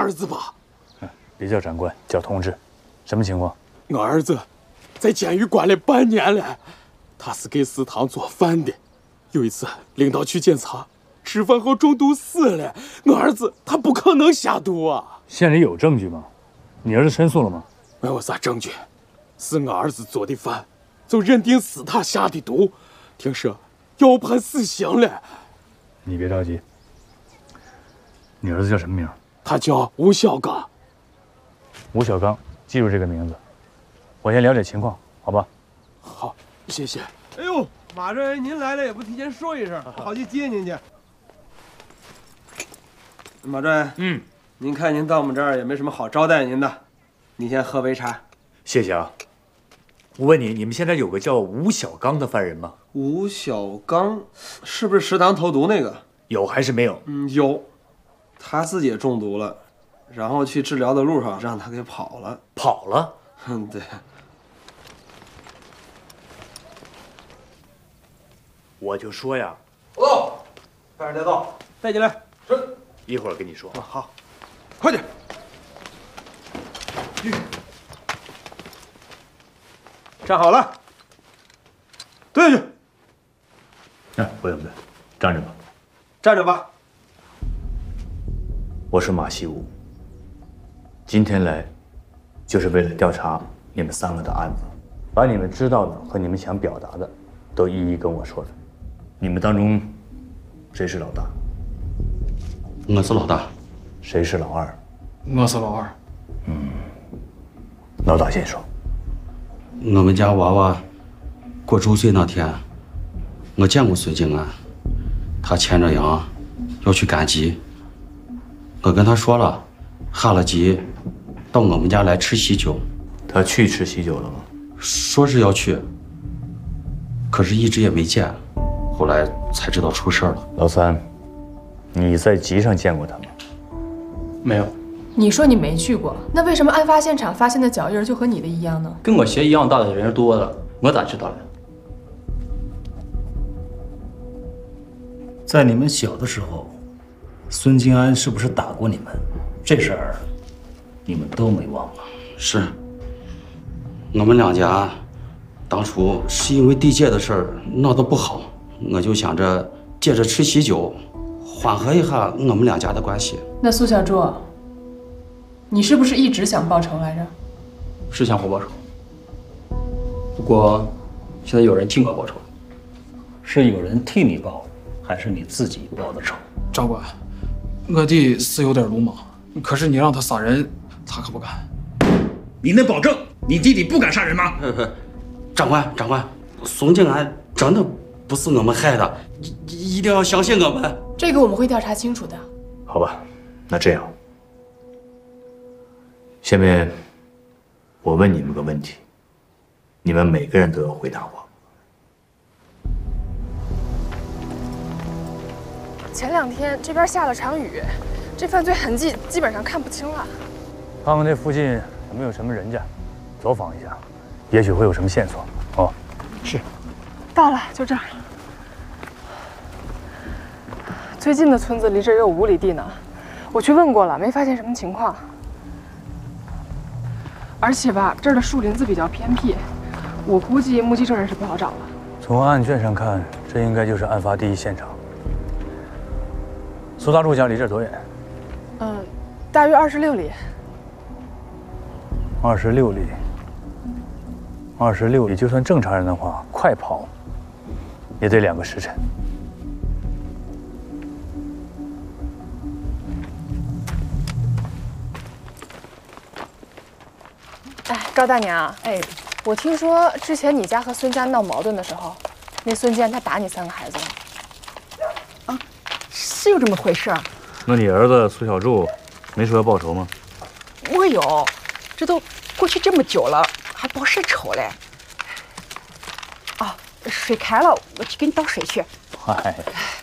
儿子吧？ 别叫长官，叫同志。什么情况？ 我儿子在监狱关了半年了，他是给食堂做饭的。有一次领导去检查，吃饭后中毒死了。我儿子他不可能下毒啊！ 县里有证据吗？你儿子申诉了吗？ 没有啥证据，是我儿子做的饭，就认定是他下的毒。听说要判死刑了。 你别着急。你儿子叫什么名？ 他叫吴小刚。 吴小刚，记住这个名字。我先了解情况，好吧？ 好，谢谢。 哎呦，马主任，您来了也不提前说一声，好去接您去。马主任，您看您到我们这儿也没什么好招待您的，你先喝杯茶。 谢谢啊。我问你，你们现在有个叫吴小刚的犯人吗？ 吴小刚，是不是食堂投毒那个？ 有还是没有？ 有，他自己也中毒了，然后去治疗的路上让他给跑了。 跑了？ 对。 我就说呀， 哦，犯人带到，带进来。是， 一会儿跟你说。 好，快点。站好了，蹲下去。 不用，站着吧。 站着吧。 我是马西武，今天来就是为了调查你们3个的案子，把你们知道的和你们想表达的都一一跟我说了。你们当中谁是老大？ 我是老大。 谁是老二？ 我是老二。 老大先说。 我们家娃娃过周岁那天，我见过孙静安，他牵着羊要去赶集，我跟他说了，下了集到我们家来吃喜酒。 他去吃喜酒了吗？ 说是要去，可是一直也没见，后来才知道出事了。 老三，你在集上见过他吗？ 没有。 你说你没去过，那为什么案发现场发现的脚印就和你的一样呢？ 跟我鞋一样大的人多了，我咋知道呢？ 在你们小的时候，孙金安是不是打过你们？这事儿你们都没忘吧？ 是，我们两家当初是因为地界的事儿闹得不好，我就想着借着吃喜酒，缓和一下我们两家的关系。 那苏小柱，你是不是一直想报仇来着？ 是想我报仇，不过现在有人替我报仇了。 是有人替你报，还是你自己报的仇？ 长官，我弟是有点鲁莽，可是你让他杀人，他可不敢。 你能保证你弟弟不敢杀人吗？ 长官，孙静安真的不是我们害的，一定要相信我们。 这个我们会调查清楚的。 好吧，那这样，下面我问你们个问题，你们每个人都要回答我。 前2天这边下了场雨，这犯罪痕迹基本上看不清了。 看看那附近有没有什么人家，走访一下，也许会有什么线索。哦， 是。 到了，就这儿。最近的村子离这儿有5里地呢，我去问过了，没发现什么情况。而且吧，这儿的树林子比较偏僻，我估计目击证人是不好找了。 从案卷上看，这应该就是案发第一现场。苏大柱家离这儿多远？ 大约26里。 26里。26里，就算正常人的话，快跑也得2个时辰。 哎，高大娘，哎，我听说之前你家和孙家闹矛盾的时候，那孙坚他打你3个孩子了。 啊，是有这么回事儿。 那你儿子苏小柱没说要报仇吗？ 我有，这都过去这么久了，还报什仇嘞？哦，水开了，我去给你倒水去。 嗨，